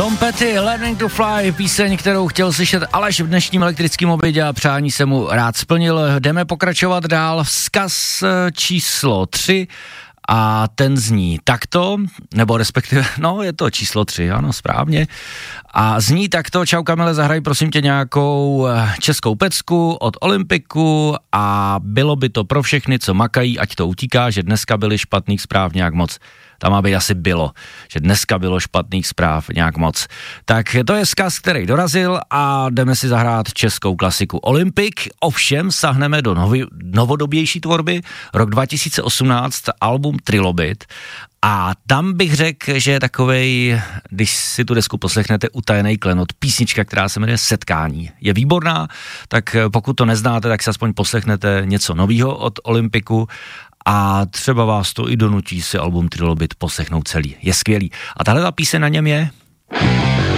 Tom Petty, Learning to Fly, píseň, kterou chtěl slyšet Aleš v dnešním elektrickém obědě a přání se mu rád splnil. Jdeme pokračovat dál. Vzkaz číslo 3 a ten zní takto, nebo respektive, no je to číslo 3, ano, správně. A zní takto, čau Kamile, zahraj prosím tě nějakou českou pecku od Olympiku a bylo by to pro všechny, co makají, ať to utíká, že dneska byly špatných zpráv nějak moc. Tam aby asi bylo, že dneska bylo špatných zpráv nějak moc. Tak to je vzkaz, který dorazil a jdeme si zahrát českou klasiku Olympic. Ovšem sahneme do novodobější tvorby, rok 2018, album Trilobit. A tam bych řekl, že je takovej, když si tu desku poslechnete, utajený klenot, písnička, která se jmenuje Setkání. Je výborná, tak pokud to neznáte, tak si aspoň poslechnete něco novýho od Olympiku a třeba vás to i donutí si album Trilobit poslechnout celý. Je skvělý. A tahle ta píseň na něm je...